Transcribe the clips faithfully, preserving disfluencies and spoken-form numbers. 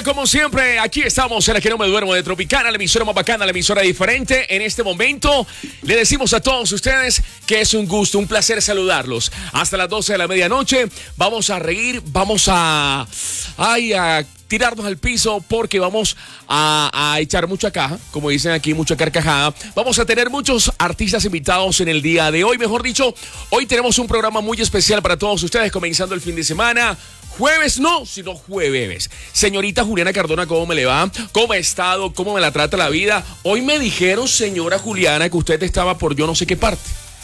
como siempre, aquí estamos en la que no me duermo de Tropicana, la emisora más bacana, la emisora diferente. En este momento le decimos a todos ustedes que es un gusto, un placer saludarlos. Hasta las doce de la medianoche vamos a reír, vamos a, ay, a tirarnos al piso porque vamos a, a echar mucha caja, como dicen aquí, mucha carcajada. Vamos a tener muchos artistas invitados en el día de hoy, mejor dicho, hoy tenemos un programa muy especial para todos ustedes, comenzando el fin de semana. Jueves no, sino jueves. Señorita Juliana Cardona, ¿cómo me le va? ¿Cómo ha estado? ¿Cómo me la trata la vida? Hoy me dijeron, señora Juliana, que usted estaba por yo no sé qué parte.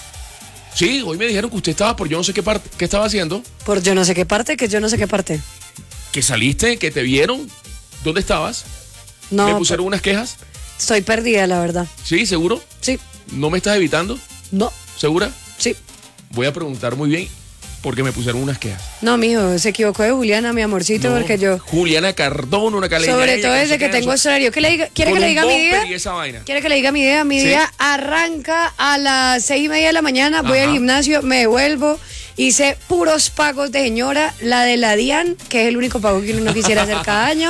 Sí, hoy me dijeron que usted estaba por yo no sé qué parte. ¿Qué estaba haciendo? Por yo no sé qué parte, que yo no sé qué parte. ¿Que saliste? ¿Que te vieron? ¿Dónde estabas? No. ¿Me pusieron unas quejas? Estoy perdida, la verdad. ¿Sí? ¿Seguro? Sí. ¿No me estás evitando? No. ¿Segura? Sí. Voy a preguntar muy bien porque me pusieron unas quejas. No, mijo, se equivocó de Juliana, mi amorcito, No, porque yo... Juliana Cardona, una caleña. Sobre todo desde que tengo horario. ¿Qué le diga? ¿Quiere que le diga mi día? Y esa vaina. ¿Quiere que le diga mi día? Mi ¿Sí? día arranca a las seis y media de la mañana, voy Ajá. al gimnasio, me devuelvo, hice puros pagos de señora, la de la DIAN, que es el único pago que uno no quisiera hacer cada año.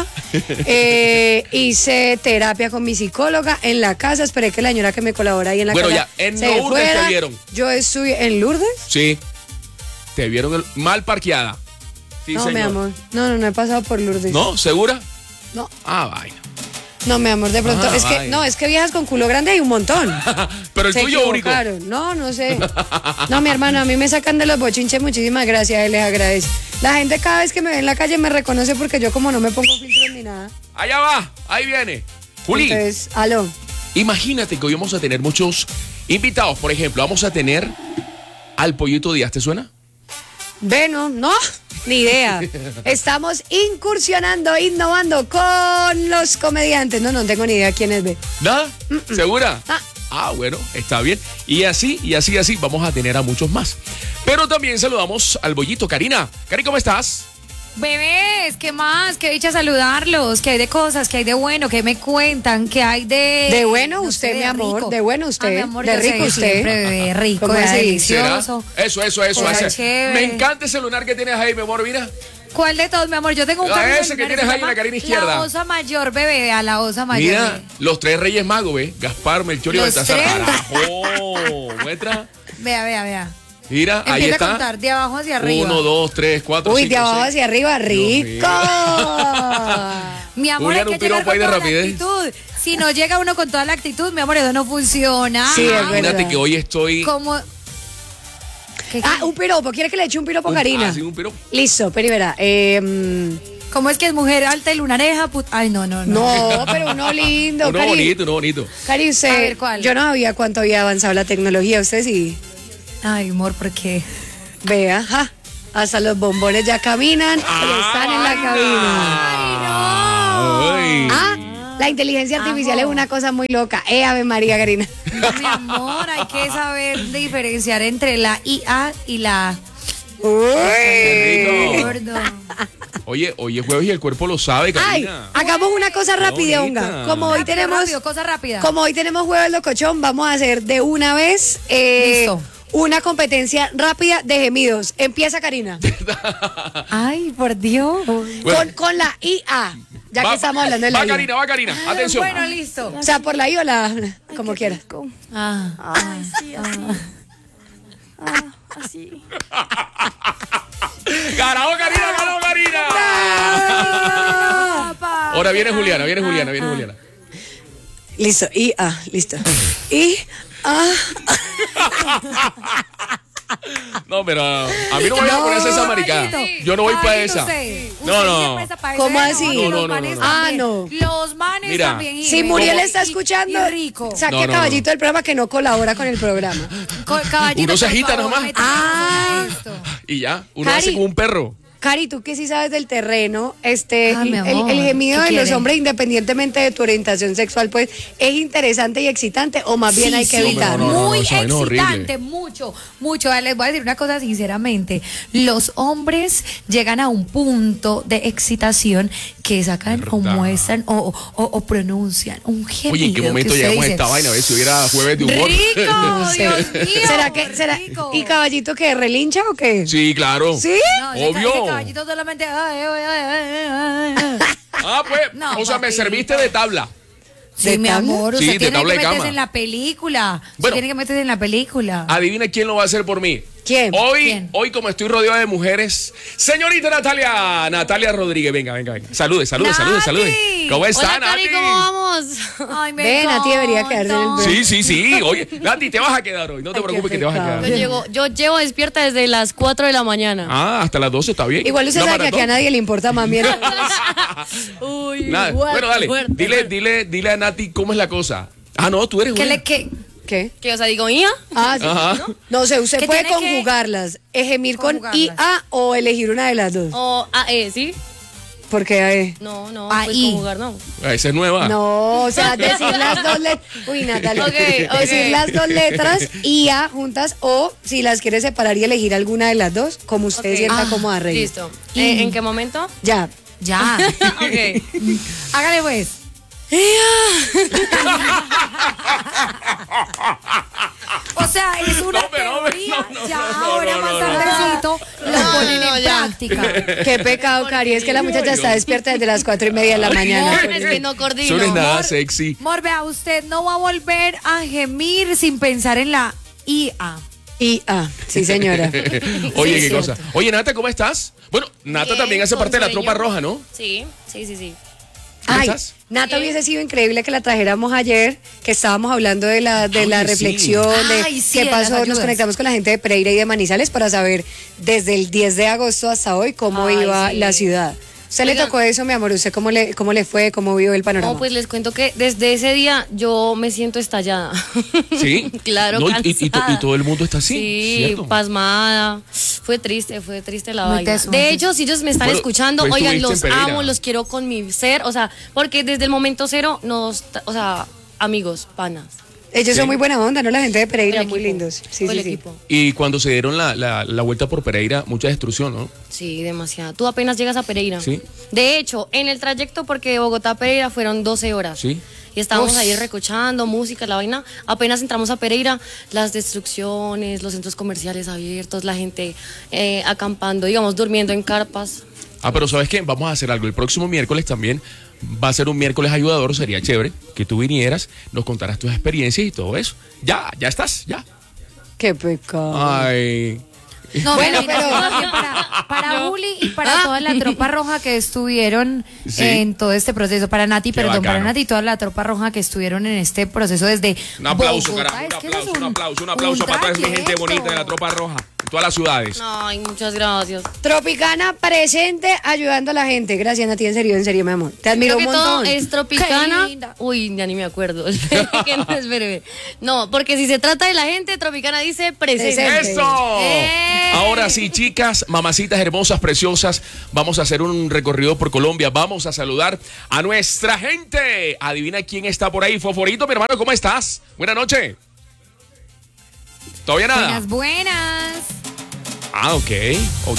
Eh, hice terapia con mi psicóloga en la casa, esperé que la señora que me colabora ahí en la Bueno, casa ya, en se Lourdes fuera. te vieron. Yo estoy en Lourdes. Sí. Te vieron el- mal parqueada. Sí, no, señor. mi amor. No, no, no he pasado por Lourdes. ¿No? ¿Segura? No, Ah, vaina. no, mi amor, de pronto. Ah, es que, vaina. no, es que viejas con culo grande hay un montón. Pero el Se tuyo único. equivocaron. No, no sé. No, mi hermano, a mí me sacan de los bochinches, muchísimas gracias, él les agradece. La gente cada vez que me ve en la calle me reconoce porque yo como no me pongo filtros ni nada. Allá va, ahí viene. Juli, Entonces, aló. imagínate que hoy vamos a tener muchos invitados. Por ejemplo, vamos a tener al Pollito Díaz, ¿te suena? Bueno, no, ni idea. Estamos incursionando, innovando con los comediantes. No, no tengo ni idea quién es ve. ¿Nada? ¿Segura? Ah. Ah, bueno, está bien. Y así, y así, y así, vamos a tener a muchos más. Pero también saludamos al Bollito. Karina. Cari, ¿cómo estás? Bebés, ¿qué más? Qué dicha saludarlos. ¿Qué hay de cosas? ¿Qué hay de bueno? ¿Qué me cuentan? ¿Qué hay de... De bueno no usted, sé, mi amor, rico? de bueno usted, Ah, mi amor, de yo sé, rico usted. siempre, bebé, rico, ¿Cómo de así? delicioso. ¿Será? Eso, eso, eso. Está ese. chévere. Me encanta ese lunar que tienes ahí, mi amor, mira. ¿Cuál de todos, mi amor? Yo tengo un Ah, cambio de ese que lunares, tienes se ahí en llama la carina izquierda. La osa mayor, bebé, a la osa mayor. Mira, bebé. los tres reyes magos, ¿ve? Gaspar, Melchor y Los Baltasar. tres. Carajo, muestra. Vea, vea, vea. Mira, ahí Empieza está. a contar de abajo hacia arriba. Uno, dos, tres, cuatro, Uy, cinco, de abajo seis. hacia arriba, rico. Mi amor, Julián, hay un que llegar piropo ahí con de toda la rapidez. actitud. Si no llega uno con toda la actitud, mi amor, eso no funciona. Sí, es Ah, verdad. Imagínate que hoy estoy. Como... ¿Qué- Ah, un piropo. ¿Quiere que le eche un piropo a Karina? Ah, sí, un piropo. Listo, pero verá. Eh, mm, ¿Cómo es que es mujer alta y lunareja? Put... Ay, no, no, no. no, pero uno lindo. Uno Cari. bonito, uno bonito. Cari, usted, A ver, ¿cuál? yo no sabía cuánto había avanzado la tecnología. Usted sí. Ay, amor, ¿por qué? Vea, ja, hasta los bombones ya caminan y están en la cabina. Ay. Ah, la inteligencia artificial es una cosa muy loca. Eh, Ave María, Karina. No, mi amor, hay que saber diferenciar entre la I A y la... Qué rico. Gordo. Oye, hoy es jueves y el cuerpo lo sabe, Ay, Karina. hagamos una cosa rapidonga. bonita. Como hoy Rápido, tenemos, rápido, cosa rápida. como hoy tenemos jueves locochón, vamos a hacer de una vez eh, Listo. una competencia rápida de gemidos. Empieza, Karina. Ay, por Dios. Bueno. Con, con la I A. Ya Va- que estamos hablando de la Va, I A. Karina, va, Karina. Atención. Bueno, listo. O sea, por la I o la como quieras. Ah. Ay, sí, así. Ah, así. ¡Ganó, Karina! ¡Ganó, Karina! Ahora viene Juliana, viene Juliana, viene Juliana. Listo, I A, listo. I A. No, pero a mí no me voy a poner esa maricada. Yo no voy para esa. No, no. ¿Cómo así? No, no, no, no, no. Ah, no. Los manes Mira. también. y Si rico. Muriel está Y- escuchando, y rico. saque No, a no, Caballito del programa que no colabora con el programa. Co- Caballito, Uno se por agita favor, nomás. métete en Ah. esto. Y ya, uno Cari. hace como un perro. Cari, tú que sí sabes del terreno, este, Ah, mi el, amor, el gemido ¿qué de los quiere? hombres, independientemente de tu orientación sexual, pues, ¿es interesante y excitante o más bien Sí, hay que sí, evitarlo? No, no, no, muy esa vaina es horrible. excitante, mucho, mucho. Les voy a decir una cosa sinceramente. Los hombres llegan a un punto de excitación que sacan o ¿Verdad? muestran o, o, o pronuncian un gemido. Oye, ¿en qué que momento usted llegamos a dice, esta vaina? A ver si hubiera jueves de humor. ¡Rico! No sé. Dios mío, ¿Será que, será, rico. ¿Y Caballito que relincha o qué? Sí, claro. ¿Sí? No, ese ca- Obvio. ese caballito solamente. ay, ay, ay, ay, ay, ay. Ah, pues, No, o sea, me papito. serviste de tabla. Sí, ¿De mi tabla? amor, usted Sí, de tiene tabla que de meterse cama. en la película. Usted Bueno. tiene que meterse en la película. Adivina quién lo va a hacer por mí. ¿Quién? Hoy, ¿Quién? hoy como estoy rodeado de mujeres, señorita Natalia, Natalia Rodríguez, venga, venga, venga. Salude, salude, salude, Nati. salude. ¿Cómo está, Hola, Cari, Nati? ¿cómo vamos? Ay, me Ven, a ti debería quedarse en el encanta. break. Sí, sí, sí. Oye, Nati, te vas a quedar hoy. No te Ay, qué preocupes que te vas a pecado. quedar. Yo llego, yo llevo despierta desde las cuatro de la mañana. Ah, hasta las doce está bien. Igual usted ¿La sabe que aquí a maratón? nadie le importa más bien. Uy, Nada. fuerte, Bueno, dale. fuerte, Dile, fuerte. dile, dile a Nati cómo es la cosa. Ah, no, tú eres ¿Qué una. le qué? ¿Qué? ¿Qué? O sea, digo, ¿ía? Ah, sí. Ajá. No sé, usted Que puede tiene que conjugarlas, gemir con conjugarlas. I A o elegir una de las dos. O A, E, ¿sí? Porque eh, No, no, Ah, pues y. conjugar no. Ah, esa es nueva. no, o sea, decir las dos letras. Uy, Natalia. Ok, ok. Decir las dos letras I A juntas o si las quiere separar y elegir alguna de las dos, como usted Ok. sienta Ah, cómoda, Rey. Listo. Eh, ¿En qué momento? Ya. Ya. Ok. Hágale pues. O sea, es una No, pero, no, teoría. no, no, ya no, no, ahora no, más no, tardecito lo No, ponen no, en ya. práctica. Qué pecado, Cari. Es que la muchacha está despierta desde las cuatro y media de la mañana. No, por es eso. que no Eso coordino. no es nada Mor- sexy. Mor, vea, usted no va a volver a gemir sin pensar en la I A. I A, sí, señora. Oye, Sí, qué cierto. cosa. Oye, Nata, ¿cómo estás? Bueno, Nata Bien, también hace con parte de la sueño. tropa roja, ¿no? Sí, sí, sí, sí. ¿Cómo Ay, estás? Nata, Bien. hubiese sido increíble que la trajéramos ayer, que estábamos hablando de la, de la Oye, sí. reflexión, de Ay, sí, qué de las pasó. Nos ayudas. conectamos con la gente de Pereira y de Manizales para saber desde el diez de agosto hasta hoy cómo Ay, iba sí. la ciudad. ¿Usted le Oigan. tocó eso, mi amor? ¿Usted cómo le, cómo le fue? ¿Cómo vio el panorama? No, pues les cuento que desde ese día yo me siento estallada. Sí. Claro, No, y, y- y to- cansada. y todo el mundo está así. Sí, ¿cierto? pasmada. Fue triste, fue triste la Muy vaina. teso, muy De teso. hecho, si ellos me están Bueno, escuchando, tú oigan, estuviste los en Pereira. amo, los quiero con mi ser. O sea, porque desde el momento cero nos, o sea, amigos, panas. Ellos Sí. son muy buena onda, ¿no? La gente de Pereira, El muy equipo, lindos. Sí, fue sí, el sí. equipo. Y cuando se dieron la, la, la vuelta por Pereira, mucha destrucción, ¿no? Sí, demasiado. Tú apenas llegas a Pereira. Sí. De hecho, en el trayecto, porque de Bogotá a Pereira fueron doce horas. Sí. Y estábamos Uf. ahí recochando música, la vaina. Apenas entramos a Pereira, las destrucciones, los centros comerciales abiertos, la gente eh, acampando, digamos, durmiendo en carpas. Ah, pero ¿sabes qué? Vamos a hacer algo. El próximo miércoles también va a ser un miércoles ayudador. Sería chévere que tú vinieras, nos contaras tus experiencias y todo eso. Ya, ya estás, ya. Qué pecado. Ay. No, Bueno, bueno, pero- pero para, para Juli y para toda la tropa roja que estuvieron Sí. en todo este proceso, para Nati, Qué perdón, para bacano. Nati y toda la tropa roja que estuvieron en este proceso desde Un aplauso, Bogotá. carajo. Un Es que eso aplauso, es un aplauso, un aplauso un para toda mi gente trayecto. bonita de la tropa roja. En todas las ciudades. Ay, muchas gracias. Tropicana presente ayudando a la gente. Gracias, Nati, en serio, en serio, mi amor. Te admiro Creo un que todo montón. es tropicana. Qué linda. Uy, ya ni me acuerdo. Espere que no, espere. No, porque si se trata de la gente, tropicana dice presente. Presente. ¡Eso! ¡Eh! Ahora sí, chicas, mamacitas hermosas, preciosas, vamos a hacer un recorrido por Colombia. Vamos a saludar a nuestra gente. Adivina quién está por ahí. Foforito, mi hermano, ¿cómo estás? Buenas noches. ¿Todavía nada? Buenas, buenas. Ah, ok, ok.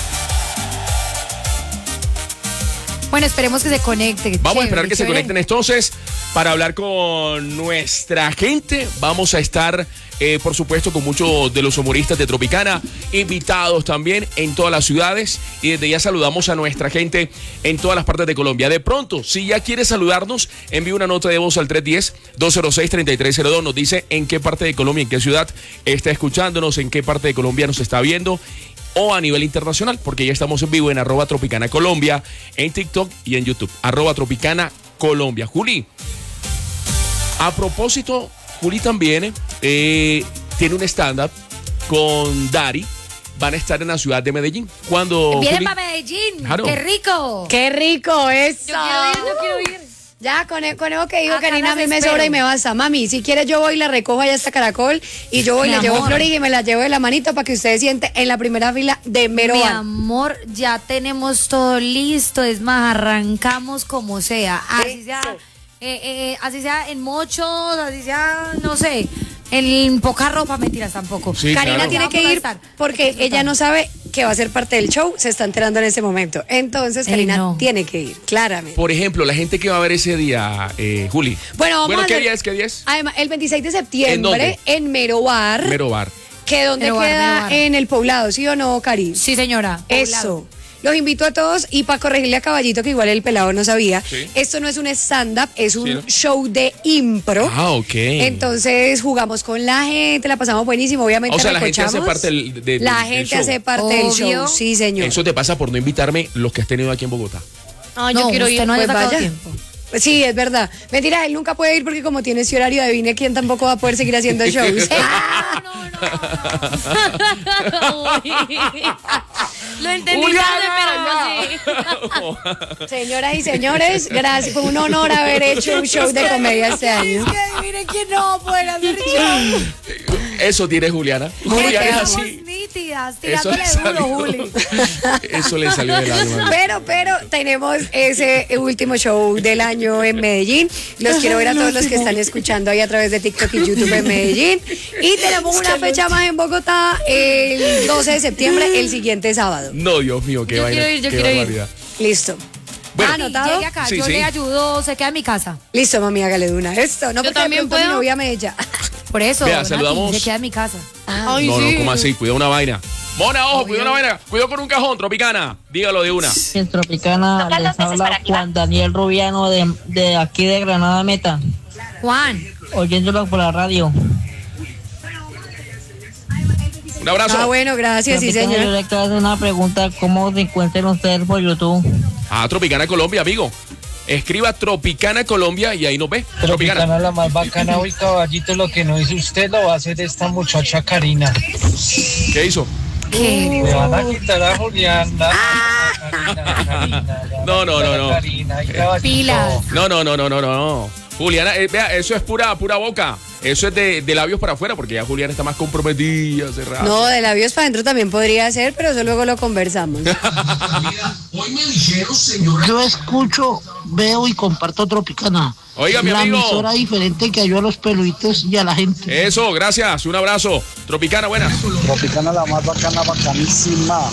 Bueno, esperemos que se conecte. Vamos a Chévere, esperar que se chévere. conecten entonces para hablar con nuestra gente. Vamos a estar, eh, por supuesto, con muchos de los humoristas de Tropicana, invitados también en todas las ciudades. Y desde ya saludamos a nuestra gente en todas las partes de Colombia. De pronto, si ya quiere saludarnos, envíe una nota de voz al tres uno cero, dos cero seis, tres tres cero dos. Nos dice en qué parte de Colombia, en qué ciudad está escuchándonos, en qué parte de Colombia nos está viendo, o a nivel internacional, porque ya estamos en vivo en arroba Tropicana Colombia, en TikTok y en YouTube, arroba Tropicana Colombia. Juli, a propósito, Juli también eh, tiene un stand-up con Dari. Van a estar en la ciudad de Medellín. Cuando Vienen Juli- para Medellín. Claro. ¡Qué rico! ¡Qué rico eso! Yo quiero ir, yo quiero ir. Ya, con, e- con eso que dijo Acá Karina, a las mí me espero. sobra y me basta. Mami, si quieres yo voy y la recojo allá hasta Caracol y yo voy y Mi le llevo amor. flores y me la llevo de la manito para que usted siente en la primera fila de mero Mi bar. amor, ya tenemos todo listo. Es más, arrancamos como sea. Así sea, Eso. eh, eh, así sea en mochos, así sea, no sé, en poca ropa, mentiras tampoco. Sí, Karina claro. tiene que Vamos a ir estar. porque ella no sabe que va a ser parte del show, se está enterando en ese momento. Entonces, Ey, Karina no. tiene que ir, claramente. Por ejemplo, la gente que va a ver ese día, eh, Juli. Bueno, vamos a ¿qué hacer- día es? ¿Qué día es? Además, el veintiséis de ¿En septiembre dónde? en Mero Bar, Mero Bar. que donde Mero Bar, queda Mero Bar. en el Poblado, ¿sí o no, Cari? Sí, señora. Eso. los invito a todos y para corregirle a Caballito, que igual el pelado no sabía, Sí. esto no es un stand-up, es un Sí, ¿no? show de impro. Ah, ok. Entonces jugamos con la gente, la pasamos buenísimo, obviamente O sea, la gente hace recochamos. parte del, de- La del- del gente show. hace parte del Obvio. show, sí señor. Eso te pasa por no invitarme los que has tenido aquí en Bogotá. Ah, yo No, quiero usted ir. no haya Pues sacado vaya. tiempo. Sí, es verdad. Mentira, él nunca puede ir porque como tiene ese horario de Vine, ¿quién tampoco va a poder seguir haciendo shows? Ah, no, no, no. Uy. Lo entendí tarde, pero no sé. Señoras y señores, gracias. Fue un honor haber hecho un show de comedia este año. Miren que no pueden hacer show. Eso tiene Juliana. Juliana es Estamos así. nítidas, Eso tirándole le duro, salió. Juli. Eso le salió del alma. Pero, pero tenemos ese último show del año en Medellín. Los quiero ver a todos los que están escuchando ahí a través de TikTok y YouTube en Medellín. Y tenemos una fecha más en Bogotá el doce de septiembre, el siguiente sábado. No, Dios mío, qué Yo vaina. quiero ir, yo qué quiero ir. barbaridad. Listo. Bueno. ¿Ah, anotado? Llegue acá, Sí, yo sí. le ayudo, se queda en mi casa. Listo, mami, hágale de una. Esto, no Yo porque de también pronto mi puedo. novia me echa. Por eso, Vea, Nati, saludamos. se queda en mi casa. Ay, No, sí. no, ¿cómo así? Cuida una vaina. Mona, ojo, cuida una vaina. Cuidado con un cajón, Tropicana. Dígalo de una. En Tropicana les habla Juan Daniel Rubiano de, de aquí de Granada Meta, Juan, oyéndolo por la radio. Un abrazo. Ah, bueno, gracias, sí, Tropicana, yo señor. le quiero hacer una pregunta, ¿cómo se encuentran ustedes por YouTube? Ah, Tropicana Colombia, amigo. Escriba Tropicana Colombia y ahí nos ve. Tropicana. Tropicana la más bacana hoy, caballito, lo que no hizo usted lo va a hacer esta muchacha Karina. ¿Qué hizo? ¿qué? Le van a quitar a Juliana. Karina, Karina, le van a No, no, quitar no, a no. Karina, ay, caballito. Pilas. No, no, no, no, no, no. Juliana, eh, vea, eso es pura, pura boca. Eso es de, de labios para afuera, porque ya Juliana está más comprometida, cerrada. No, de labios para adentro también podría ser, pero eso luego lo conversamos. Yo escucho, veo y comparto Tropicana. Oiga, mi la amigo. emisora diferente que ayuda a los peluditos y a la gente. Eso, gracias. Un abrazo. Tropicana, buenas. Tropicana la más bacana, bacanísima.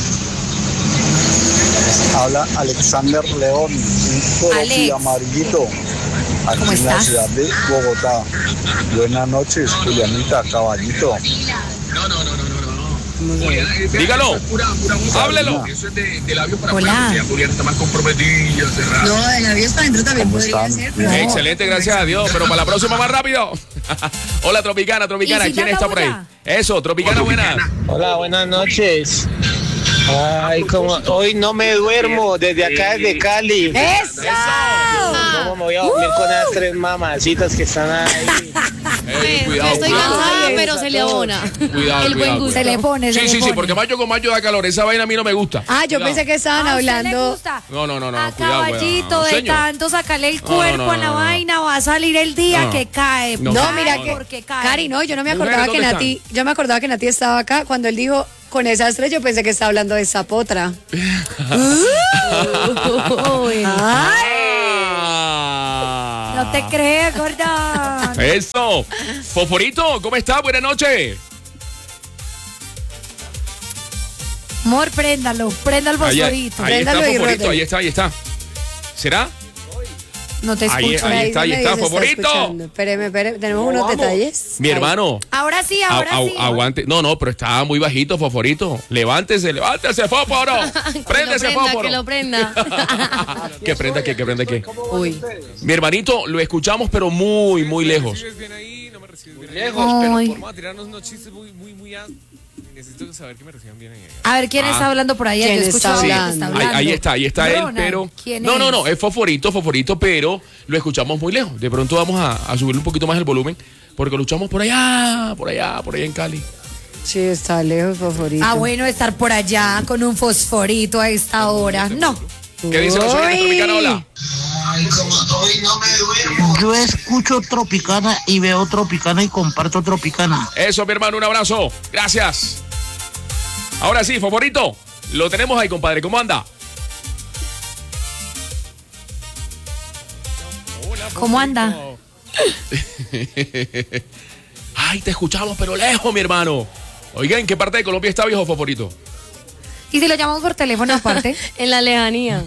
Habla Alexander León, un Alex. amarillito, aquí ¿Cómo en la estás? ciudad de Bogotá. Buenas noches, Julianita, caballito. Dígalo. Háblelo. Hola. Juliana está más comprometida, cerrada. No, de labios para adentro también ¿Cómo podría están? ser. Bien. Excelente, gracias a Dios. Pero para la próxima más rápido. Hola, Tropicana, Tropicana. ¿Y si ¿Quién tanta está por ahí? bulla? Eso, Tropicana, buenas. Hola, buenas noches. Ay, como hoy no me duermo desde acá, desde Cali. ¡Eso! ¿Cómo me voy a dormir con esas tres mamacitas que están ahí? Ey, Yo cuidado, estoy cuidado. cansada, Ay, pero se le abona. Cuidado, El buen cuidado, gusto. Se le pone, se Sí, le sí, sí, pone. porque mayo con mayo da calor. Esa vaina a mí no me gusta. Ah, yo Cuidado. pensé que estaban ¿A usted le hablando. gusta? No, no, no, no, A cuidado, caballito cuidado. de Señor. tanto sacarle el No, no, cuerpo no, a la no, no. vaina, va a salir el día No. que cae. No, No, no, mira no, que. no. Porque cae. Cari, no, yo no me acordaba Mujeres, que ¿dónde Nati. Yo me acordaba que Nati estaba acá. Cuando él dijo con esas tres, yo pensé que estaba hablando de esa potra. Uy. Ay, Ah. No te crees, gorda. Eso. Fosforito, ¿cómo está? Buenas noches. Amor, préndalo, prenda el Ahí, ahí fosforito. está, Préndalo y Fosforito, rote. ahí está, ahí está. ¿Será? No te Ahí- escucho. ahí por está, medio está, se favorito. escuchando. Espéreme, espéreme. Tenemos unos detalles. Mi Ay. hermano. Ahora sí, a- ahora a- sí. Aguante. No, no, pero estaba muy bajito, Fosforito. Levántese, levántese, Fósforo. Préndese, que lo prenda, Fósforo. que lo prenda. Que prenda que, que prenda que. Uy. Mi hermanito, lo escuchamos, pero muy, muy lejos. Ay. Vamos a tirarnos unos chistes muy, muy, muy... a- Necesito saber que me reciban bien ahí. A ver, ¿quién Ah. está hablando por ahí? ¿Quién Yo está escucho a alguien que hablando? está Ahí, hablando. ahí está, ahí está él, Ronald, pero. ¿quién No, no, es? no, es Fosforito, Fosforito, pero lo escuchamos muy lejos. De pronto vamos a, a subir un poquito más el volumen, porque lo escuchamos por allá, por allá, por allá en Cali. Sí, está lejos, favorito. Ah, bueno, estar por allá con un fosforito a esta hora. No. ¿Qué dice los oyentes Uy. Tropicana? Hola. Yo escucho Tropicana y veo Tropicana y comparto Tropicana. Eso, mi hermano, un abrazo. Gracias. Ahora sí, Fosforito, lo tenemos ahí, compadre. ¿Cómo anda? ¿Cómo anda? Ay, te escuchamos, pero lejos, mi hermano. Oiga, ¿en qué parte de Colombia está, viejo Fosforito? ¿Y si lo llamamos por teléfono aparte? En la lejanía.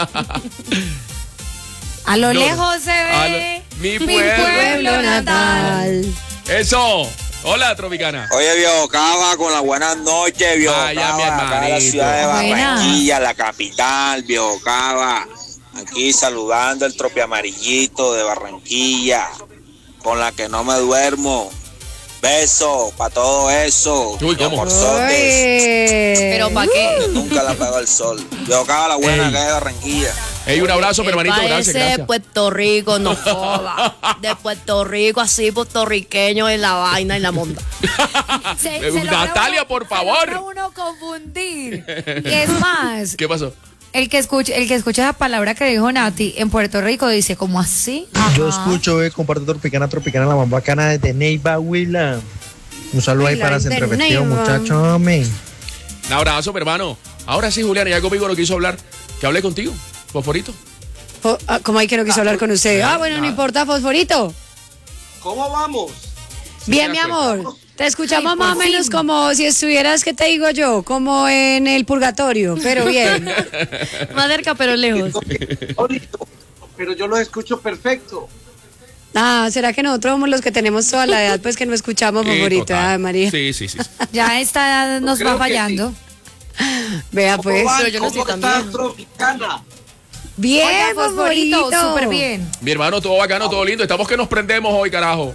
A lo No, lejos se a ve lo- mi mi pueblo pueblo natal. natal. Eso. Hola, Tropicana. Oye, viejo Cava, con las buenas noches, viejo Vaya, mi Cava, acá en la hermanito. ciudad de Barranquilla, Buenas. la capital, viejo Cava. Aquí saludando el tropi amarillito de Barranquilla, con la que no me duermo. Beso para todo eso. Uy, ¿cómo? Amorzotes. Pero ¿para qué? Nunca la pegó el sol. Viejo Cava, la buena Ey. que es de Barranquilla. Hey, un abrazo, mi hermanito. Parece Gracias, gracias. de Puerto Rico, no joda. De Puerto Rico, así puertorriqueño en la vaina y la monda. Se- Eh, se logra Natalia, uno- por se favor. logra uno confundir. Y es más, ¿Qué pasó? el que escucha, el que escucha esa palabra que dijo Nati en Puerto Rico dice, ¿cómo así? Yo Ajá. escucho, eh, comparto Tropicana, Tropicana, la más bacana desde Neiva, Huila. Un saludo ahí Huila, para desde Centro Efectivo, Neiva. muchachos, hombre. Un abrazo, mi hermano. Ahora sí, Julián, ya conmigo no quiso hablar. Que hablé contigo, Fosforito. Fo- ah, ¿Cómo hay que no quiso hablar con usted? Ah, bueno, no importa, Fosforito. ¿Cómo vamos? Bien, se mi da cuenta. amor. Te escuchamos Ay, más o por menos fin. como si estuvieras, ¿qué te digo yo? Como en el purgatorio, pero bien. Más cerca, pero lejos. Ahorita, pero yo los escucho perfecto. Ah, ¿será que nosotros somos los que tenemos toda la edad, pues que no escuchamos, Sí, Fosforito? total. Ah, María. Sí, sí, sí. sí. Ya esta nos Creo va que fallando. Vea, pues. ¿Cómo, van? Pero yo no ¿Cómo estoy tan está vieja. Tropicana? Bien, Oiga, Fosforito, Fosforito. súper bien. Mi hermano, todo bacano, todo lindo. Estamos que nos prendemos hoy, carajo.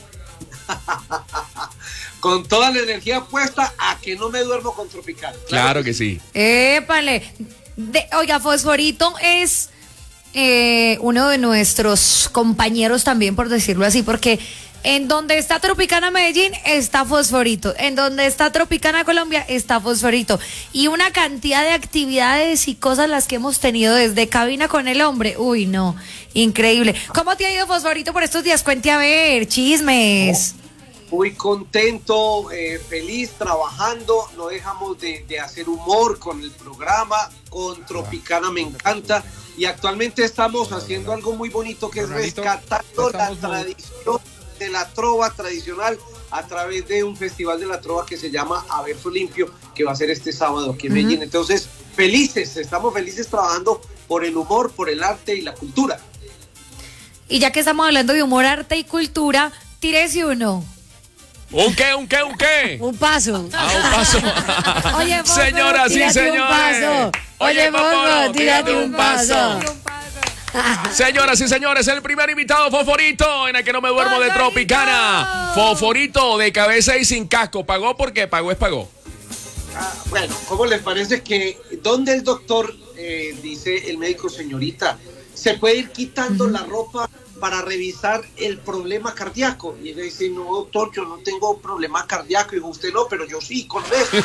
Con toda la energía puesta a que no me duermo con Tropicana. Claro que sí. Épale. De- oiga, Fosforito es eh, uno de nuestros compañeros también, por decirlo así, porque en donde está Tropicana Medellín está Fosforito, en donde está Tropicana Colombia está Fosforito, y una cantidad de actividades y cosas las que hemos tenido desde cabina con el hombre. Uy, no, increíble. ¿Cómo te ha ido, Fosforito, por estos días? Cuente a ver, chismes. Muy contento, eh, feliz, trabajando. No dejamos de, de hacer humor con el programa. Con Tropicana me encanta. Y actualmente estamos haciendo algo muy bonito que es Ronaldito, rescatando la estamos muy- tradición de la trova tradicional a través de un festival de la trova que se llama A Verso Limpio, que va a ser este sábado aquí en Medellín. Entonces, felices, estamos felices trabajando por el humor, por el arte y la cultura. Y ya que estamos hablando de humor, arte y cultura, tírese uno. ¿Un qué, un qué, un qué? Un paso. Ah, un paso. Oye, Fofo, Señoras y tírate un señores. paso. Oye, Fofo, tírate un paso. Señoras y señores, el primer invitado Fosforito, en el que no me duermo de Tropicana. Fosforito, de cabeza y sin casco. ¿Pagó porque pagó es pagó? Ah, bueno, ¿cómo les parece que donde el doctor, eh, dice el médico, señorita, se puede ir quitando la ropa para revisar el problema cardíaco? Y ella dice, no, doctor, yo no tengo problema cardíaco. Y dijo, usted no, pero yo sí, con esto.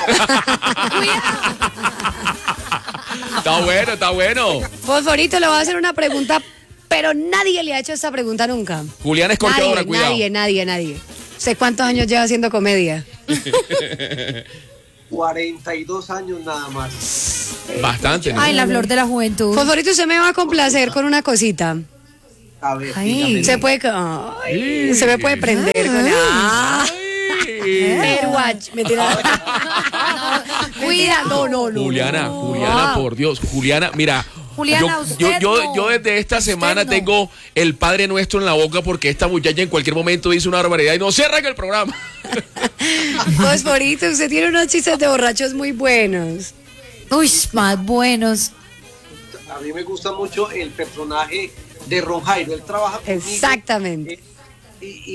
Está bueno, está bueno. Fosforito, le voy a hacer una pregunta, pero nadie le ha hecho esta pregunta nunca. Julián Escorteadora, Nadie, cuidado. nadie, nadie, nadie. ¿Sé cuántos años lleva haciendo comedia? cuarenta y dos años nada más. Bastante, ¿no? Ay, la flor de la juventud. Fosforito, usted me va a complacer con una cosita. A ver, Ay. dígame. Se puede. Ay, se me puede prender con. Ah, Airwatch. Mentira. Mentira, no, no, no. Juliana, no. Juliana, por Dios. Juliana, mira. Juliana, yo, usted yo, yo, no. yo desde esta Usted semana no. tengo el Padre Nuestro en la boca porque esta muchacha en cualquier momento dice una barbaridad y no cierran el programa. Fosforito, usted tiene unos chistes de borrachos muy buenos. Uy, más buenos. A mí me gusta mucho el personaje de Ron Jairo. Él trabaja conmigo. Exactamente. eh, y, y